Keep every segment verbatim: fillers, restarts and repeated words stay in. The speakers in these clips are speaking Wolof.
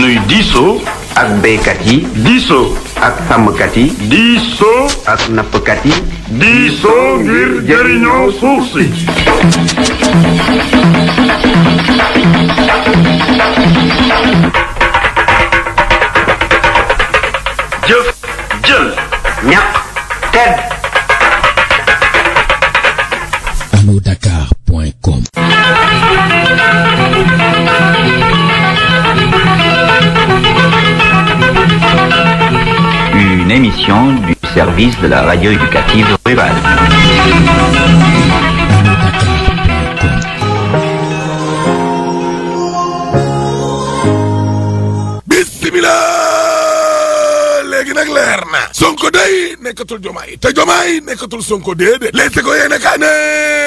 ñuy diisoo ak béykat yi diisoo ak sàmmkat yi diisoo ak nappkat yi diisoo ngir jëriñoo suuf si jëf jël ñaq tedd allo dakar point com Une émission du service de la radio éducative rurale. léegi nag leer na Sonko day nekkatul Diomaye te Diomaye nekkatul Sonko déedéet léegi ko yéene kaa ne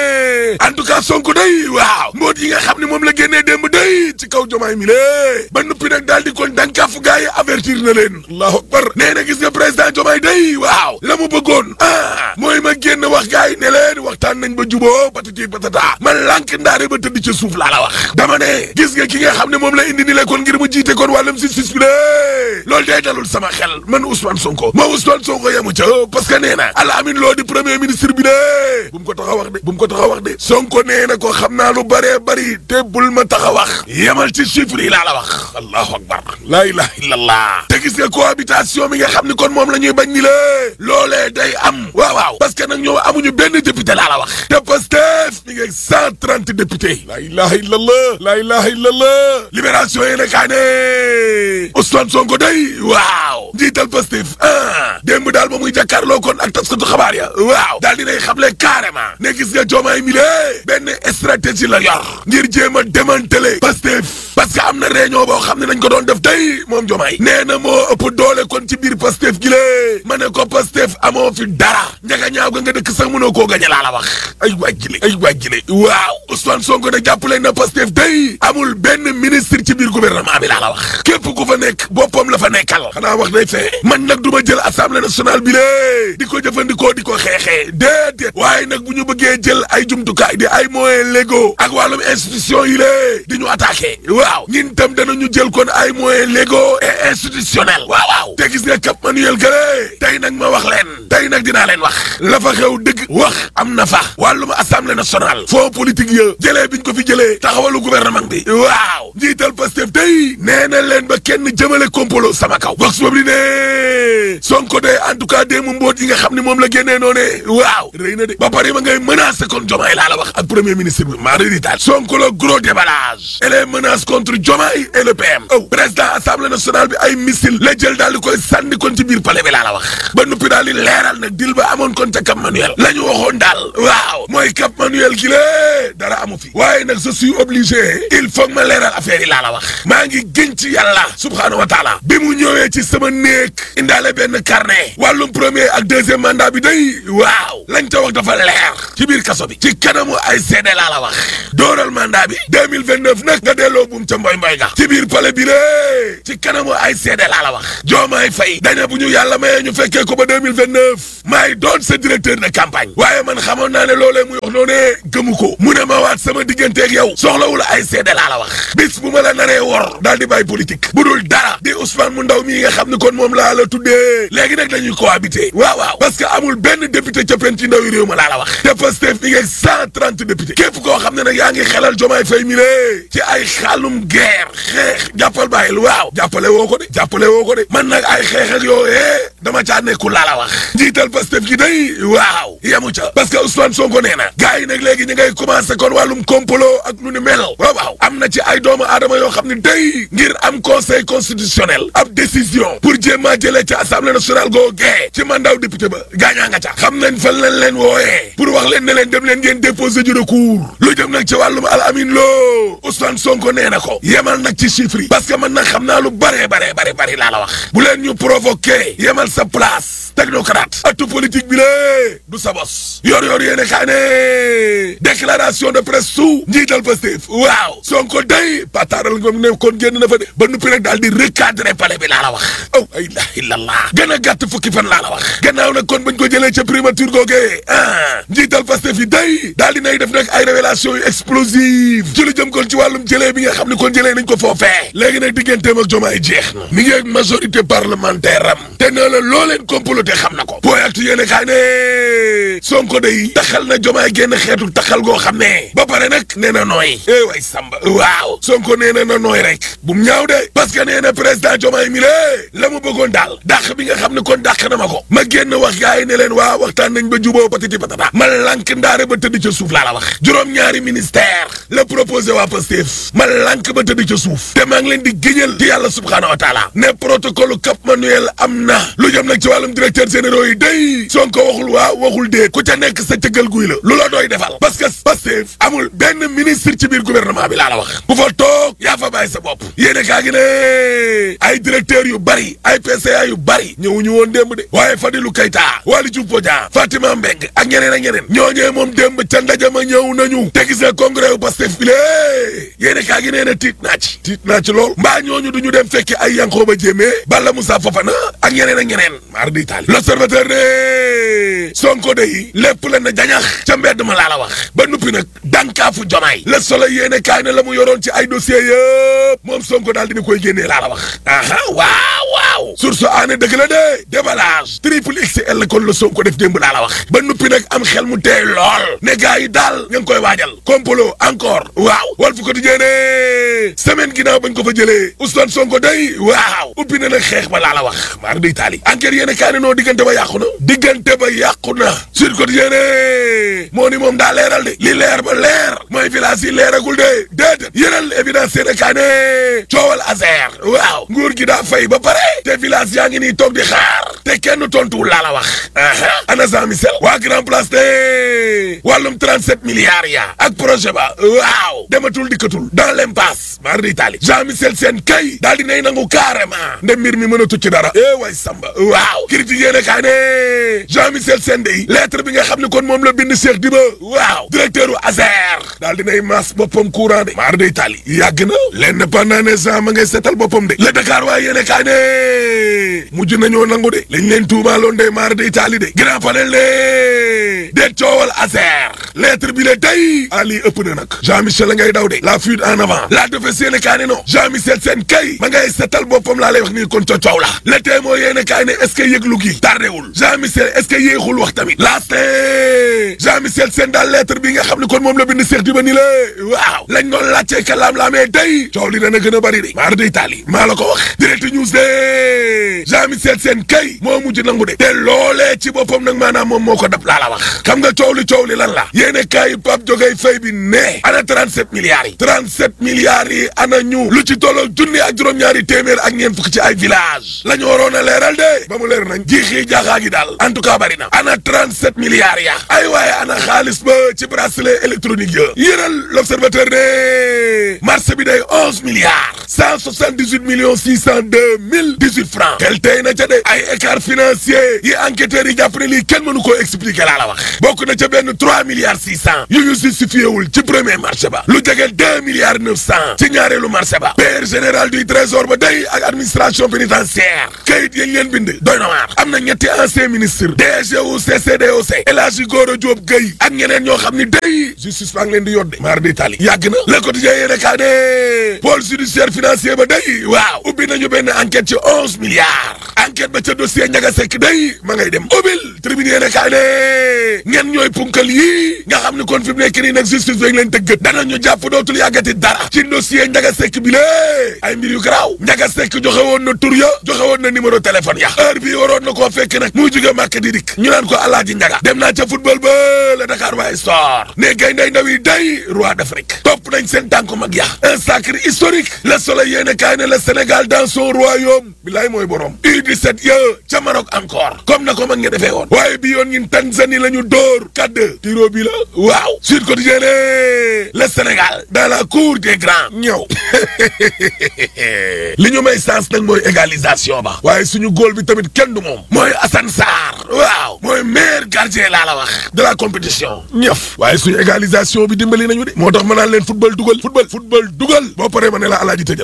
en tout cas Sonko day waaw mboot yi nga xam ne moom la génnee démb day ci kaw Diomaye mi lée ba noppi nag daal di kon dankaafu gars yi avertir na leen allahu akbar nee na gis nga président Diomaye day waaw la mu bëggoon ah mooy ma génn wax gars yi ne leen waxtaan nañ ba juboo patati patata man lànk ndaare ba tëdd ci suuf laa la wax dama ne gis nga ki nga xam ne moom la indi ni le kon ngir mu jiite kon wàllum justice bi lée loolu day dalul sama xel man Ousmane Sonko moo Ousmane Sonko yamu ca parce que nee na Al-Amin Lo di premier ministre bi de bu mu ko tax a wax de bu mu ko tax a wax de Sonko nee na ko xam naa lu bëree bëri te bul ma tax a wax yemal ci chiffre yi laa la wax allahu akbar laa ilaha illallah te gis nga cohabitation mi nga xam ni kon moom la ñuy bañ ni la loolee day am waaw waaw parce que nag ñoo amuñu benn député laa la wax te Pastef mi ngi cent trente députés laa ilaha illallah laa ilaha illallah libération yéene kaa ne Ousmane Sonko day waaw njiital Pastef ah démb daal ba muy jàkkaarloo kon ak taskatu xabaar ya waaw daal dinay xamle carrément ne gis nga Diomaye mi lee benn stratégie la yor ngir jéem a démanteler Pastef parce que am na réunion boo xam ne nañ ko doon def tey moom Diomaye nee na moo ëpp doole kon ci biir Pastef gi lée ma ne ko Pastef amoo fi dara njaga ñaaw ga nga dëkk sax mënoo koo gañe laa la wax ay wàjjile ay wàjjile waaw Ousmane Sonko ne jàppale na Pastef tey amul benn ministre ci biir gouvernement bi laa la wax képp ku fa nekk boppam la fa nekkal xanaa wax day fee man nag du ma jël assemblée nationale bi lée di ko jëfandikoo di ko xeexee déedéet waaye nag bu ñu bëggee jël ay jumtukaay di ay moyens légaux ak wàllum institution yi lée di ñu attaqué waaw ñun tam danañu jël kon ay moyens légaux et institutionnels waaw waaw te gis nga Cap Manuel Gale tey nag ma wax leen tey nag dinaa leen wax la fa xew dëgg wax am na fa wàllum assemblée nationale fonds politique ya jëlee biñ ko fi jëlee taxawalu gouvernement bi waaw njiital Pastef tey nee na leen ba kenn jëmale complot sama kaw vox populi ne Sonko de en tout cas déemu mboot yi nga xam ne moom la génnee noone waaw rëy na de ba pare ma ngay menacé kon Diomaye laa la wax ak premier ministre bi maa rëy daal Sonko le gros déballage et les menaces contre Diomaye et le P M oh président assemblée nationale bi ay missile la jël daal di koy sànni kon ci biir palais bi laa la wax ba noppi daal di leeral nag dil ba amoon kon ca Cap Manuel la ñu waxoon daal waaw mooy Cap Manuel gi lée dara amu fi waaye nag je suis obligé il faut que ma leeral affaire yi laa la wax maa ngi gën ci yàlla subhaanahu wa taala bi mu ñëwee ci sama néeg indaale benn carnet wàllum premier ak deuxième mandat bi day waaw lañ ca wax dafa leer ci biir kaso bi ci kanamu ay seede laa la wax dooral mandat bi deux mille vingt-neuf nag nga delloo buum ca mboy mboy ga ci biir palais bi lée ci kanamu ay seede laa la wax Diomaye Faye daña bu ñu yàlla mayee ñu fekkee ko ba deux mille vingt-neuf maay doon sa directeur de campagne waaye man xamoon naa ne loolee muy wax noonee gëmu ko mu ne ma waat sama digganteeg yow soxlawul ay seede laa la wax bis bu ma la naree wor daal di bàyyi politique bu dul dara di Ousmane mu ndaw mii nga xam ne kon moom laa la tuddee léegi nag dañuy cohabiter waaw waaw parce que amul benn député ca penc ndaw yi réew ma laa la wax te Pastef mi ngi cent trente députés képp koo xam ne nag yaa ngi xelal Diomaye Faye mi lée ci ay xaalum guerre xeex jàppal bàyyil waaw jàppale woo ko de jàppale woo ko de man nag ay xeex ak yoo eh dama caa nekkul laa la wax njiital Pastef gi day waaw yemu ca parce que Ousmane Sonko nee na gars yi nag léegi ñu ngay commencé kon wàllum complot ak lu ni mel waaw waaw am na ci ay doomu aadama yoo xam ne day ngir am conseil constitutionnel ab décision pour jéem a jëlee ca assemblée nationale googee ci mandat député ba gaañaa nga ca xam nañ fan lañ leen wooyee pour wax leen ne leen dem leen ngeen déposer du recours lu jëm nag ci wàllum Al-Amin Lo Ousmane Sonko nee na ko yemal nag ci chiffre yi parce que man nag xam naa lu bare bare bare bare laa la wax bu leen ñu provoqué yemal sa place technocrate atu politique bi lée du sa bos yor yor yéene kaa ne déclaration de presse su njiital Pastef waaw Sonko day pataaral nga ne kon génn na fa de ba nuppi nag daal di recadrer palais bi laa la wax oh la ilaha illallah gën a gàtt fukki fan laa la wax gannaaw nag kon bañ ko jëlee ca primature googee ah njiital Pastef yi day daal di nay def nag ay révélation yu explosive ci lu jëm kon ci wàllum jëlee bi nga xam ne kon jëlee nañ ko foofee léegi nag digganteem ak Diomaye jeex na mi ngi ak majorité parlementaire am te nee la loo leen comploté xam na ko booy actu yéene kaay ne Sonko day taxal na Diomaye génn xeetu taxal goo xam ne ba pare nag nee na nooy eh way Samba waaw Sonko nee na na nooy rek bu mu ñaaw de parce que nee na président Diomaye mi lée la mu bëggoon daal dàq bi nga xam ne kon dàq na ma ko ma génn wax gaa yi ne leen waa waxtaan nañ ba juboo patiti patata ma lànk ndaare ba tëdd ca suuf laa la wax juróom-ñaari ministère la proposé waa Pastef ma lànk ba tëdd ca suuf te maa ngi leen di géñal ci yàlla subhaanahu wa taala ne protocole Cap Manuel am na lu jëm nag ci wàllum directeur généraux yi day Sonko waxul waa waxul dee ku ca nekk sa cëggal guy la lu la doy defal parce que Pastef amul benn ministre ci biir gouvernement bi laa la wax bu fa toog yaa fa bàyyi sa bopp yéene kaa gi ne ay directeur yu bari ay P C A yu bari ñëwuñu woon démb de waaye Fadilou Keita Waly Diouf Bodiang Fatima Mbeng ak ñeneen ak ñeneen ñooñee moom démb ca ndaje ma ñëw nañu te gis nga congrès yu Pastef bi lée yéene kaa gi nee na tiit naa ci tiit naa ci lool mbaa ñooñu duñu dem fekki ay Yankhoba Diémé Balla Moussa Fofana ak ñeneen ak ñeneen mar di taali l'observateur ne Sonko day lépp la na jañax ca mbedd ma laa la wax ba nuppi nag dànkaafu Diomaye Le Soleil yéene kaay ne la mu yoroon ci ay dossiers yëpp moom Sonko daal dina koy génnee laa la wax aha waaw waaw source aane dëgg la de déballage triple X L kon la Sonko def démb laa la wax ba nuppi nag am xel mu teey lool ne gars yi daal ña ngi koy waajal complot encore waaw Walf Quotidien ne semaine ginnaaw bañ ko fa jëlee Ousmane Sonko day waaw ubbi na nag xeex ba laa la wax mar di taali enquête yéene kaay ne noo diggante ba yàqu na diggante ba yàqu na Sud Quotidien ne moo ni moom daa leeral de li leer ba leer mooy village yi leeragul de déedéet yéenal évidence yéene kaay ne coowal Azer waaw nguur gi daa fay ba pare te village yaa ngi nii toog di xaar te kenn tontuwul laa la wax aha ana Jean Michel waa Grand Place de wàllum trente-sept milliards ya ak projet ba waaw dematul dikkatul dans l'impasse mar di Italie Jean Michel Sène kay daal di nay nangu carrément nde mbir mi mën a tucc dara eh way Samba waaw critique yéene kaay ne Jean Michel Sène day lettre bi nga xam ne kon moom la bind Cheikh Diba waaw directeur u Azer daal di nay maas boppam courant de mar di Italie yàgg na l'Indépendant ne Jean ma ngay seetal boppam de le Dakar waaye yéene kaay ne mujj nañoo nangu de lañ leen tuumaaloon de mar di Italie de grand panel ne de coowal Azer lettre bi le tey ali ëpp na nag Jean Michel la ngay daw de la fuite en avant la defes yéene kaay ne non Jean Michel Sène kay ma ngay seetal boppam laa lay wax nii kon coow la le tey moo yéene kaay ne est-ce que yëglu gi tardewul Jean Michel est-ce que yéexul wax tamit laaste Jean Michel Sène daal lettre bi nga xam ne kon moom la bind Cheikh Diba ni la waaw lañ doon laajtee kalaam laamee tey coow li dana gën a bari de maar de Italie maa la ko wax direct news de Jean Michel Sène kay moo mujj nangu de te loolee ci boppam nag maanaam moom moo ko dab laa la wax xam nga coow li coow li lan la yéene kaay Pape Jogay Faye bi ne ana trente-sept milliards yi trente-sept milliards yi ana ñu lu ci tolloo junni ak juróom-ñaari téeméer ak ñeent fukk ci ay village la ñu waroon a leeral de ba mu leer nañ jiixii jaaxaa gi daal en tout cas bari na ana trente-sept milliards ya ay waaye ana xaalis ba ci bracelet électronique ya yéral l'observateur ne marché bi day onze milliards cent soixante-dix-huit millions six cent deux mille dix-huit francs tel tey na ca de ay écart financier yi enquêteurs yi jàpp ne lii kenn mënu koo expliquer laa la wax bokk na ca benn trois milliards six cent yu ñu justifié wul ci premier marché ba lu jege deux milliards neuf cent ci ñaareelu marché ba père général du trésor ba day ak administration pénitentiaire kayit yañ leen bind doy na waar am na ñetti ancien ministre D G wu C C D O C El Hadji Gora Diop Gueye ak ñeneen ñoo xam ni day justice baa ngi leen di yodde mar d'Italie yàgg na le quotidien yéene kaa ne pôle judiciaire financier ba day waaw ubbi nañu benn enquête ci onze milliards enquête ba ca dossier Ndiaga Seck day ma ngay dem ubbil tribune yéene kaa ne ñen ñooy punkal yi nga xam ni kon fi mu nekk nii nag justice bi leen tëggat danañu jàpp dootul yàggati dara ci dossier Ndiaga Seck bi lée ay mbir yu garaaw Ndiaga Seck joxe woon na tur ya joxe woon na numéro téléphone ya heure bii waroon na koo fekk nag muy jóge màkk di dikk ñu naan ko Alaaji Ndiaga dem naa ca football ba la Dakar waaye sor ne gaynday ndaw yi day roi d'Afrique topp nañ seen tànku mag ya un sacre historique le Soleil yéene kaay ne le Sénégal dans son royaume bilaay mooy borom U dix-sept ya ca Maroc encore comme na ko mag nga defee woon waaye bi yoon ñun Tanzanie la ñu dóor kadde tiro bi la waaw Sud Quotidien le Sénégal dans la cour des grands ñëw li ñu may sens nag mooy égalisation ba waaye suñu góol bi tamit kenn du moom mooy Assane Sarr waaw mooy meilleur gardien laa la wax de la compétition ñëf waaye suñu égalisation bi dimbali nañu de moo tax ma naan leen football dugal football football dugal boo paree ma ne la alaaji tëjal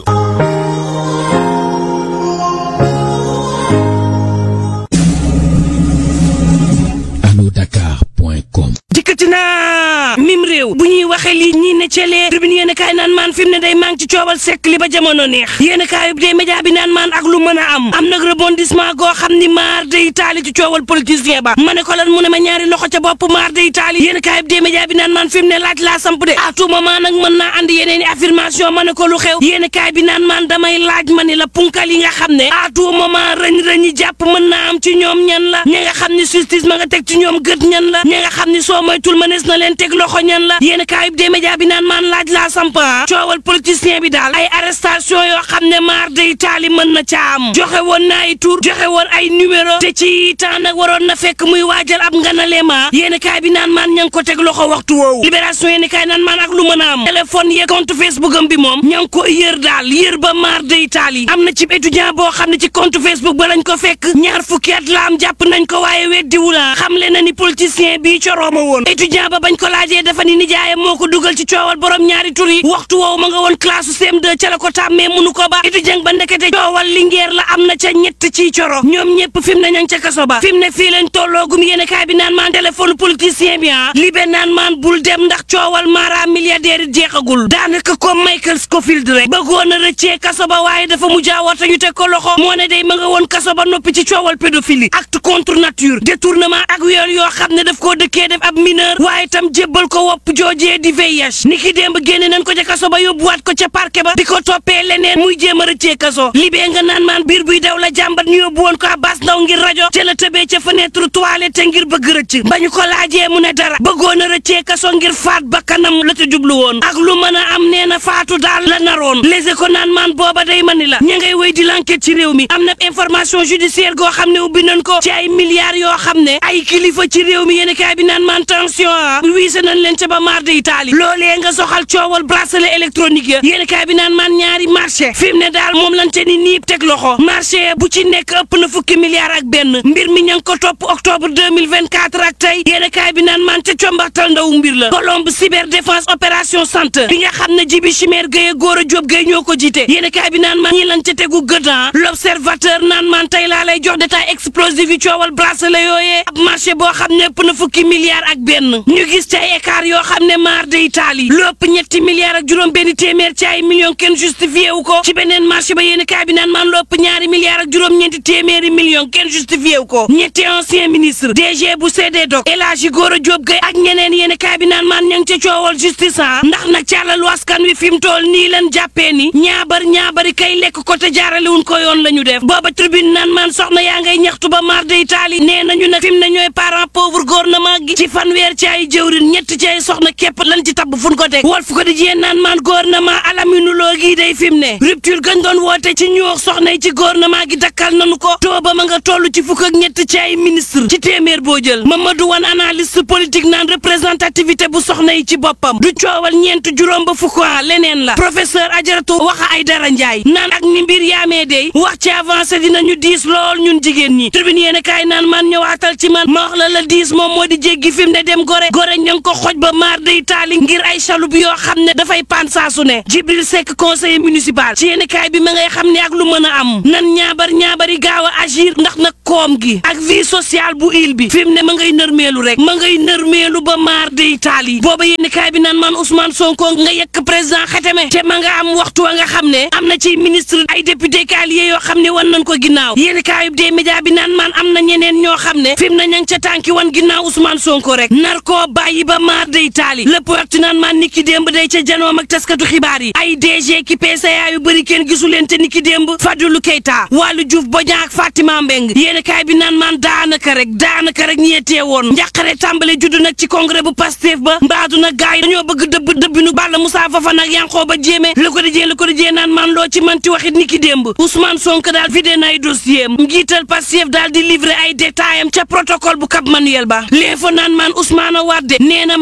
allo dakar point com dikkati naa mim réew bu ñuy waxe lii ñii ne celee tribune yéen a kaay naan maan fi mu ne day maa ngi ci coowal sekk li ba jamono neex yéen a kaay bi dee média bi naan maan ak lu mën a am am nag rebondissement goo xam ni maar day taali ci coowal politicien ba ma ne ko lan mu ne ma ñaari loxo ca bopp maar day taali yéen a kaay bi dee média bi naan maan fi mu ne laaj laa samp de à tout moment nag mën naa andi yeneen i affirmation ma ne ko lu xew yéen a kaay bi naan maan damay laaj ma ni la punkal yi nga xam ne à tout moment rëñ-rëñi jàpp mën naa am ci ñoom ñan la ñi nga xam ni justice ma nga teg ci ñoom gët ñan la ñi nga xam ni soo moytul mënees na leen teg loxo ñan la yéen a kaay bi dee média bi naan maan laaj laa sampa coowal politicien bi daal ay arrestation yoo xam ne maar day taali mën na ca am joxe woon na ay tur joxe woon ay numéro te ci temps nag waroon na fekk muy waajal ab nganaleema yéen a kaay bi naan maan ña ngi ko teg loxo waxtu woowu libération yéen a kaay naan maan ak lu mën a am téléphone yeeg compte Facebook am bi moom ña ngi ko yër daal yër ba maar day taali am na ci étudiant boo xam ne ci compte Facebook ba lañ ko fekk ñaar fukki at la am jàpp nañ ko waaye weddiwu la xam le na ni politicien bi corooma woon étudiant ba bañ ko laajee dafa ni nijaayam moo ko dugal ci coowal borom ñaari tur yi waxtu woowu ma nga woon classe C M deux ca la ko tàmmee munu ko ba étudiant ba ndekete coowal lingeer la am na ca ñett ci coro ñoom ñëpp fi mu ne ña ngi ca kaso ba fi mu ne fii lañ tolloogum yéen kaay bi naan maan téléphone politicien bi ah libe naan maan bul dem ndax coowal mara milliardaire yi jeexagul daanaka comme Michael Scofield rek bëggoon a rëccee kaso ba waaye dafa mujjaawata ñu teg ko loxo moo ne day ma nga woon kaso ba noppi ci coowal pédophilie acte contre nature détournement ak viol yoo xam ne daf koo dëkkee def ab mineur waaye tam jébbal ko wopp joojee di V I H ni ki démb génne nañ ko ca kaso ba yóbbuwaat ko ca parquet ba di ko toppee leneen muy jéem a rëccee kaso libee nga naan maan biir buy daw la jàmbat ñu yóbbu woon ko Abbas Ndaw ngir rajo te la tëbee ca fenêtre toilette ngir bëgg rëcc ba ñu ko laajee mu ne dara bëggoon a rëccee kaso ngir faat bakkanam la ca jublu woon ak lu mën a am nee na faatu daal la naroon léegi ko naan maan booba day mani la ña ngay wéy di l'enquête ci réew mi am na information judiciaire goo xam ne ubbi nañ ko ci ay milliards yoo xam ne ay kilifa ci réew mi yéen kaay bi naan maan tension ah wiise nañ leen ca ba maar de Italie loolee nga soxal coowal bracelet électronique ya yéen kaay bi naan maan ñaari marché fi mu ne daal moom lañ te ni niib teg loxo marché bu ci nekk ëpp na fukki milliards ak benn mbir mi ña ngi ko topp octobre deux mille vingt-quatre ak tey yéen kaay bi naan maan ca combaxtal ndaw mbir la Colombe cyber défense opération centre bi nga xam ne Jibi Chimère Gueye Gora Diop Gueye ñoo ko jiite yéen kaay bi naan maan ñi lañ ca tegu gëdan l'observateur naan maan tey laa lay jox détail explosif yi coowal bracelet yooyee ab marché boo xam ne ëpp na fukki milliards ak benn ñu gis ci ay écart yoo xam ne maar de Italie lu ëpp ñetti milliards ak juróom benn téeméer ci ay millions kenn justifié wu ko ci beneen marché ba yéen kaay bi naan maan lu ëpp ñaari milliards ak juróom ñeenti téeméeri millions kenn justifié wu ko ñetti ancien ministre D G bu C D D O C El Hadji Gora Diop Gueye ak ñeneen yéen kaay bi naan maan ña ngi ca coowal justice ah ndax nag càllalu askan wi fi mu toll nii lan jàppee ni ñaabar ñaabari kay lekk ko te jaarale wuñ ko yoon la ñu def booba tribune naan maan soxna yaa ngay ñaxtu ba maar de Italie nee nañu nag fi mu ne ñooy parents pauvre gouvernement gi ci fanweer ci ay jëwrin ñett ci ay soxna képp lan ci tabb fu ñu ko teg Walf Quotidien naan maan gouvernement alaminuloo gi day fi mu ne rupture gañ doon woote ci ñuux soxna yi ci gouvernement gi dakkal nanu ko tooba ma nga toll ci fukk ak ñett ci ay ministre ci téeméer boo jël Mamadou Wane analyste politique naan représentativité bu soxna yi ci boppam du coowal ñeent juróom ba fukk leneen la professeur Adjaratou Waxa Aydara Ndiaye naan ak ni mbir yaamee day wax ci avancé dinañu diis lool ñun jigéen ñi tribune yéen kaay naan man ñëwaatal ci man ma wax la la diis moom moo di jéggi fi mu ne dem gore gore ña ngi ko xoj ba maar day taali ngir ay chaloupe yoo xam ne dafay pan saasu ne Jibril Seck conseiller municipal ci yéen kaay bi ma ngay xam ne ak lu mën a am nan ñaabar ñaabari gaaw a agir ndax nag koom gi ak vie sociale bu il bi fi mu ne ma ngay nërmeelu rek ma ngay nërmeelu ba maar day taali booba yéen kaay bi naan man Ousmane Sonko nga yekk président xeteme te ma nga am waxtu wa nga xam ne am na ci ministre ay député kaliye yoo xam ne wan nañ ko ginnaaw yéen kaay bi dee média bi naan man am na ñeneen ñoo xam ne fi mu ne ña ngi ca tànki wan ginnaaw Ousmane Sonko rek nar koo bàyyi ba maar day taali lépp waxtu naan man niki démb day ca janoom ak taskatu xibaar yi ay D G ki P C A yu bëri kenn gisu leen te niki démb Fadilou Keita Walu Diouf Bodian ak Fatima Mbeng yéen kaay bi naan man daanaka rek daanaka rek ñeetee woon njàqare tàmbale juddu nag ci congrès bu Pastef ba mbaadu nag gaay dañoo bëgg dëbb dëbbinu Balla Moussa Fofana ak Yankhoba Diémé Le Quotidien Le Quotidien naan man loo ci manti waxit niki démb Ousmane Sonko daal vidé na ay dossier am njiital Pastef daal di livré ay détails am ca protocole bu Cap Manuel ba l'info naan man Ousmane Wade nee na ma ngay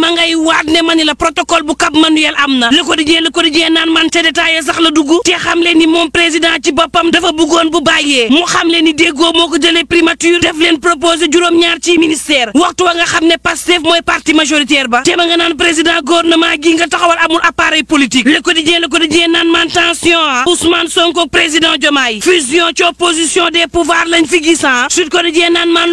waat ne mani la protocole bu Cap Manuel am na Le Quotidien Le Quotidien naan man te détaillé sax la dugg te xam leen ni moom président ci boppam dafa bëggoon bu bàyyee mu xam leen ni déggoo moo ko jëlee primature def leen proposé juróom-ñaar ci ministère waxtu wa nga xam ne Pastef mooy parti majoritaire ba te ma nga naan président gouvernement gi nga taxawal amul appareil politique Le Quotidien Le Quotidien naan man tension ah Ousmane Sonko président Diomaye fusion ci opposition des pouvoirs lañ fi gis ah Sud Quotidien naan man